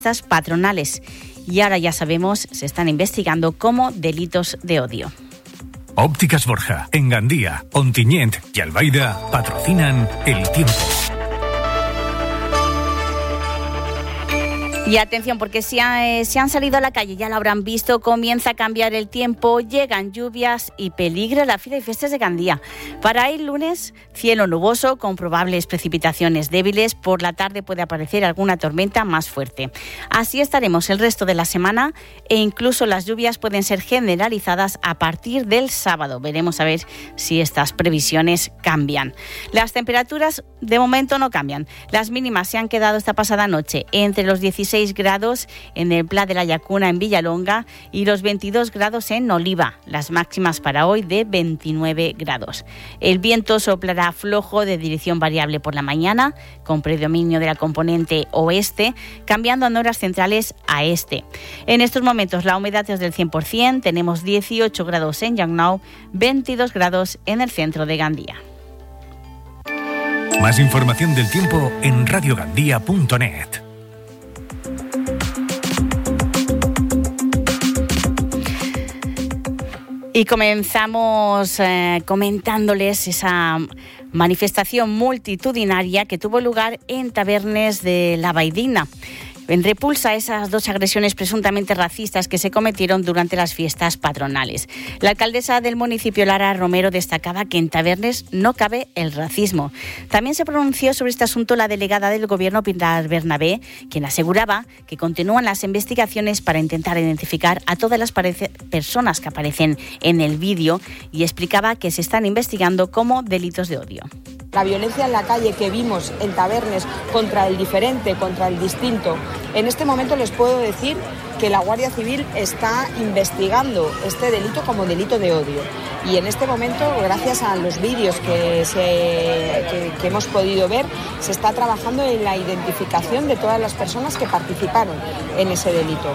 fiestas patronales y ahora ya sabemos, se están investigando como delitos de odio. Ópticas Borja, en Gandía, Ontinyent y Albaida patrocinan El Tiempo. Y atención, porque si han salido a la calle, ya lo habrán visto, comienza a cambiar el tiempo, llegan lluvias y peligra la Fira y Fiestas de Gandía. Para el lunes, cielo nuboso con probables precipitaciones débiles. Por la tarde puede aparecer alguna tormenta más fuerte. Así estaremos el resto de la semana e incluso las lluvias pueden ser generalizadas a partir del sábado. Veremos a ver si estas previsiones cambian. Las temperaturas de momento no cambian. Las mínimas se han quedado esta pasada noche entre los 16 grados en el Pla de la Llacuna en Villalonga y los 22 grados en Oliva, las máximas para hoy de 29 grados. El viento soplará flojo de dirección variable por la mañana, con predominio de la componente oeste, cambiando en horas centrales a este. En estos momentos la humedad es del 100%, tenemos 18 grados en Llagnau, 22 grados en el centro de Gandía. Más información del tiempo en radiogandía.net. Y comenzamos comentándoles esa manifestación multitudinaria que tuvo lugar en Tavernes de la Valldigna, en repulsa a esas dos agresiones presuntamente racistas que se cometieron durante las fiestas patronales. La alcaldesa del municipio, Lara Romero, destacaba que en Tavernes no cabe el racismo. También se pronunció sobre este asunto la delegada del Gobierno, Pilar Bernabé, quien aseguraba que continúan las investigaciones para intentar identificar a todas las personas que aparecen en el vídeo y explicaba que se están investigando como delitos de odio. La violencia en la calle que vimos en Tavernes contra el diferente, contra el distinto, en este momento les puedo decir que la Guardia Civil está investigando este delito como delito de odio. Y en este momento, gracias a los vídeos que hemos podido ver, se está trabajando en la identificación de todas las personas que participaron en ese delito.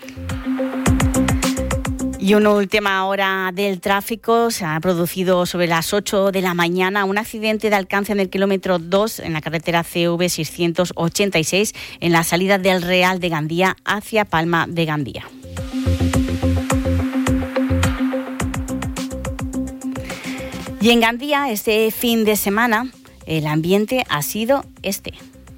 Y una última hora del tráfico. Se ha producido sobre las 8 de la mañana un accidente de alcance en el kilómetro 2 en la carretera CV 686 en la salida del Real de Gandía hacia Palma de Gandía. Y en Gandía, este fin de semana, el ambiente ha sido este.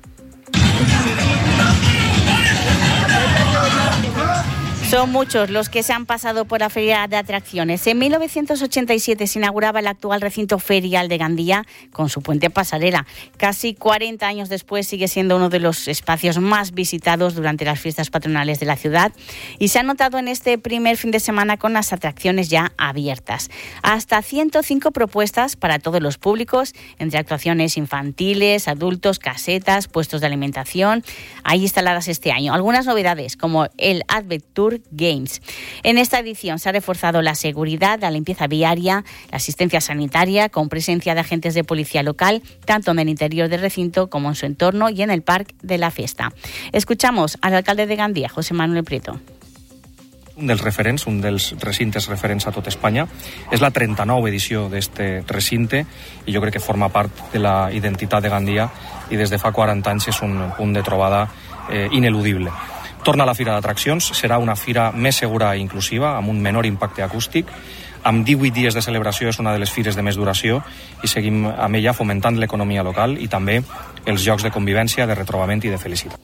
Son muchos los que se han pasado por la feria de atracciones. En 1987 se inauguraba el actual recinto ferial de Gandía con su puente pasarela. Casi 40 años después sigue siendo uno de los espacios más visitados durante las fiestas patronales de la ciudad y se ha notado en este primer fin de semana con las atracciones ya abiertas. Hasta 105 propuestas para todos los públicos, entre actuaciones infantiles, adultos, casetas, puestos de alimentación, hay instaladas este año. Algunas novedades como el Adventure Games. En esta edición se ha reforzado la seguridad, la limpieza viaria, la asistencia sanitaria con presencia de agentes de policía local, tanto en el interior del recinto como en su entorno y en el parque de la Festa. Escuchamos al alcalde de Gandía, José Manuel Prieto. Un dels recintes referents a tot Espanya. És la 39 edició d'este recinte i jo crec que forma part de la identitat de Gandia i des de fa 40 anys és un punt de trobada ineludible. Torna a la Fira d'Atraccions, serà una fira més segura i inclusiva, amb un menor impacte acústic. Amb 18 dies de celebració és una de les fires de més duració i seguim amb ella fomentant l'economia local i també els llocs de convivència, de retrobament i de felicitat.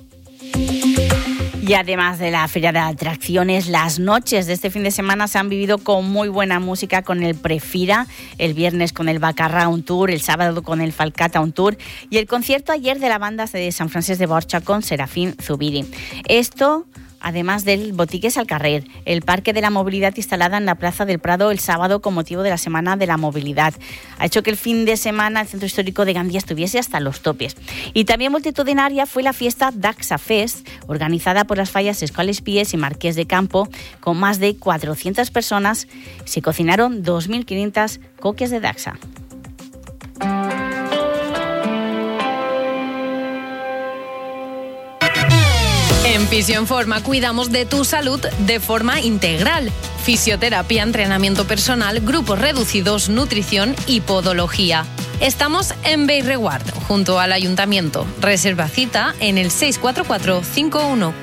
Y además de la feria de atracciones, las noches de este fin de semana se han vivido con muy buena música con el Prefira, el viernes con el Bacarra un tour, el sábado con el Falcata un tour y el concierto ayer de la banda de San Francesc de Borja con Serafín Zubiri. Esto además del Botiques al Carrer, el Parque de la Movilidad instalada en la Plaza del Prado el sábado con motivo de la Semana de la Movilidad. Ha hecho que el fin de semana el Centro Histórico de Gandía estuviese hasta los topes. Y también multitudinaria fue la fiesta Daxa Fest, organizada por las fallas Escoles Pies y Marqués de Campo, con más de 400 personas. Se cocinaron 2.500 coques de Daxa. En Fisio Forma cuidamos de tu salud de forma integral. Fisioterapia, entrenamiento personal, grupos reducidos, nutrición y podología. Estamos en Bellreguard, junto al Ayuntamiento. Reserva cita en el 644 51